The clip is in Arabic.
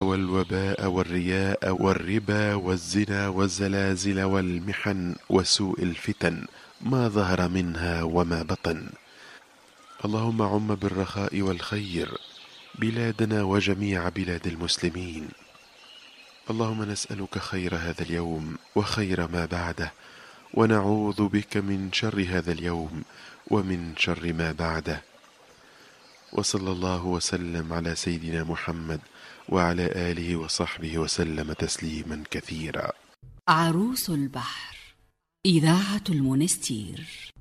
والوباء والرياء والربا والزنا والزلازل والمحن وسوء الفتن ما ظهر منها وما بطن. اللهم عم بالرخاء والخير بلادنا وجميع بلاد المسلمين. اللهم نسألك خير هذا اليوم وخير ما بعده، ونعوذ بك من شر هذا اليوم ومن شر ما بعده. وصلى الله وسلم على سيدنا محمد وعلى آله وصحبه وسلم تسليما كثيرا. عروس البحر، إذاعة المنستير.